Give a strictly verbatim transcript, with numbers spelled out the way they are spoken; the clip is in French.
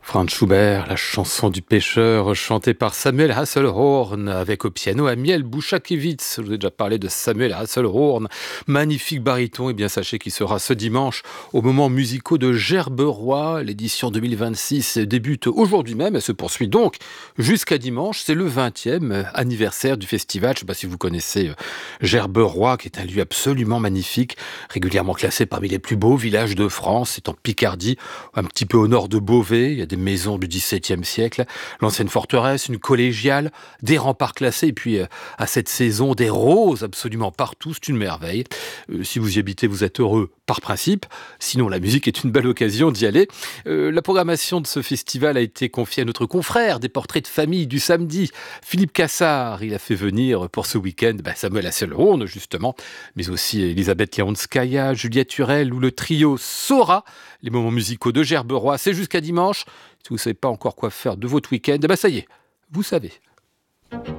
Franz Schubert, la chanson du pêcheur, chantée par Samuel Hasselhorn, avec au piano Amiel Bouchakiewicz. Je vous ai déjà parlé de Samuel Hasselhorn, magnifique baryton. Et bien sachez qu'il sera ce dimanche au Moments musicaux de Gerberoy. L'édition deux mille vingt-six débute aujourd'hui même et se poursuit donc jusqu'à dimanche. C'est le vingtième anniversaire du festival. Je ne sais pas si vous connaissez Gerberoy, qui est un lieu absolument magnifique, régulièrement classé parmi les plus beaux villages de France. C'est en Picardie, un petit peu au nord de Beauvais. Il y a des maisons du dix-septième siècle, l'ancienne forteresse, une collégiale, des remparts classés, et puis euh, à cette saison, des roses absolument partout, c'est une merveille. Euh, si vous y habitez, vous êtes heureux par principe, sinon la musique est une belle occasion d'y aller. Euh, la programmation de ce festival a été confiée à notre confrère des portraits de famille du samedi, Philippe Cassard. Il a fait venir pour ce week-end bah, Samuel Hasselhorn, justement, mais aussi Elisabeth Leonskaya, Juliette Hurel ou le trio Sora. Les moments musicaux de Gerberoy, c'est jusqu'à dimanche. Si vous ne savez pas encore quoi faire de votre week-end, eh ben ça y est, vous savez.